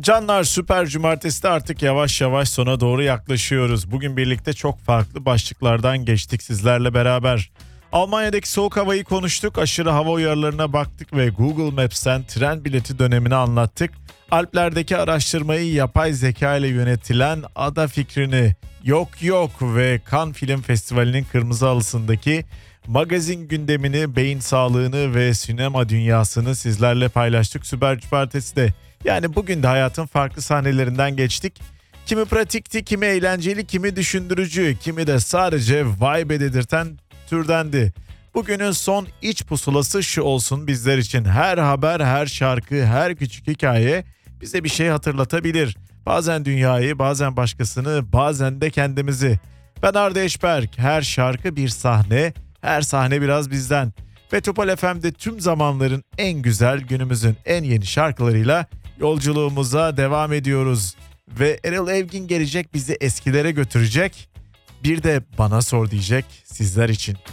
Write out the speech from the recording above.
Canlar, Süper Cumartesi'de artık yavaş yavaş sona doğru yaklaşıyoruz. Bugün birlikte çok farklı başlıklardan geçtik sizlerle beraber. Almanya'daki soğuk havayı konuştuk, aşırı hava uyarılarına baktık ve Google Maps'ten tren bileti dönemini anlattık. Alplerdeki araştırmayı, yapay zeka ile yönetilen ada fikrini, yok ve Cannes Film Festivali'nin kırmızı halısındaki magazin gündemini, beyin sağlığını ve sinema dünyasını sizlerle paylaştık Süper Cumartesi'de. Yani bugün de hayatın farklı sahnelerinden geçtik. Kimi pratikti, kimi eğlenceli, kimi düşündürücü, kimi de sadece vibe dedirten türdendi. Bugünün son iç pusulası şu olsun bizler için: her haber, her şarkı, her küçük hikaye bize bir şey hatırlatabilir. Bazen dünyayı, bazen başkasını, bazen de kendimizi. Ben Arda Eşberk, her şarkı bir sahne, her sahne biraz bizden. Ve Topal FM'de tüm zamanların en güzel, günümüzün en yeni şarkılarıyla yolculuğumuza devam ediyoruz. Ve Erol Evgin gelecek, bizi eskilere götürecek. Bir de bana sor diyecek sizler için.